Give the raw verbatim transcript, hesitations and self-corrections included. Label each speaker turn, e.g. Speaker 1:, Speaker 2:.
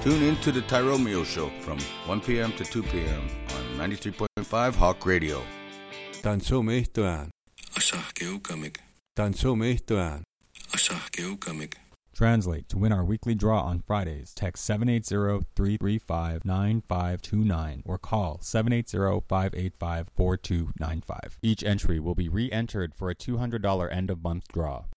Speaker 1: Tune in to the Tyrone Meal Show from one p.m. to two p.m. on ninety-three point five Hawk Radio.
Speaker 2: Tansoimeihtoään.
Speaker 3: Asahkeukamik.
Speaker 2: Tansoimeihtoään.
Speaker 3: Asahkeukamik.
Speaker 4: Translate to win our weekly draw on Fridays. Text seven eight zero, three three five, nine five two nine or call seven eight zero, five eight five, four two nine five. Each entry will be re-entered for a two hundred dollars end-of-month draw.